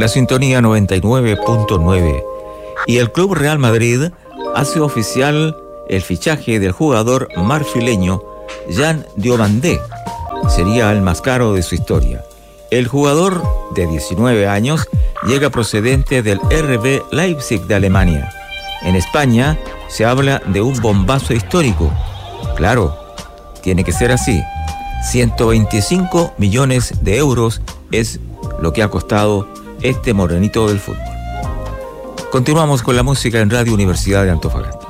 la sintonía 99.9. Y el Club Real Madrid hace oficial el fichaje del jugador marfileño Jan Diomandé. Sería el más caro de su historia. El jugador de 19 años llega procedente del RB Leipzig de Alemania. En España se habla de un bombazo histórico. Claro, tiene que ser así. 125 millones de euros es lo que ha costado este morenito del fútbol. Continuamos con la música en Radio Universidad de Antofagasta.